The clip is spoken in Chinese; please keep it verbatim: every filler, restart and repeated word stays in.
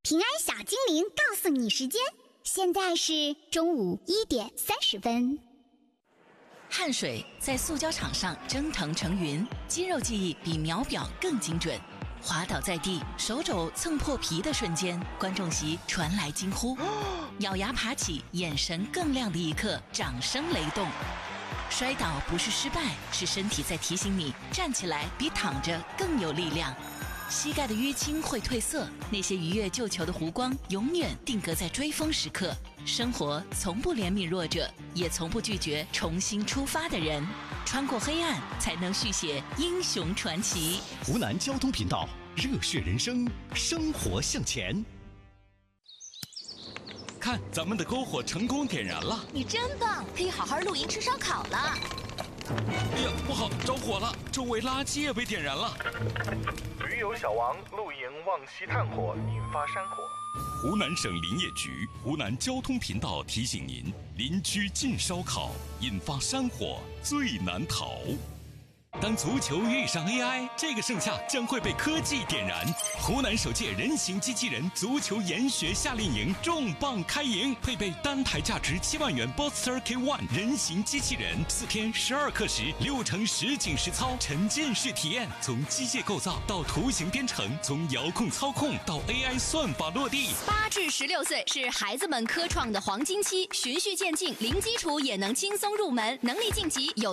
平安小精灵告诉你时间，现在是中午一点三十分。 汗水在塑胶场上蒸腾成云，肌肉记忆比秒表更精准。滑倒在地，手肘蹭破皮的瞬间，观众席传来惊呼。咬牙爬起，眼神更亮的一刻，掌声雷动。摔倒不是失败，是身体在提醒你站起来比躺着更有力量。膝盖的淤青会褪色，那些愉悦救球的弧光永远定格在追风时刻。生活从不怜悯弱者，也从不拒绝重新出发的人。穿过黑暗，才能续写英雄传奇。 湖南交通频道，热血人生，生活向前。 看，咱们的篝火成功点燃了！ 你真棒，可以好好露营吃烧烤了。 哎呀，不好，着火了！周围垃圾也被点燃了。 驴友小王露营忘熄炭火，引发山火。 湖南省林业局、湖南交通频道提醒您：林区禁烧烤，引发山火最难逃。当足球遇上 A I， 这个盛夏将会被科技点燃。湖南首届人形机器人足球研学夏令营重磅开营，配备单台价值七万元 Boxster K 一 人形机器人，四天十二课时，六成实景实操，沉浸式体验，从机械构造到图形编程，从遥控操控到 A I 算法落地。 八至十六岁是孩子们科创的黄金期，循序渐进，零基础也能轻松入门，能力晋级有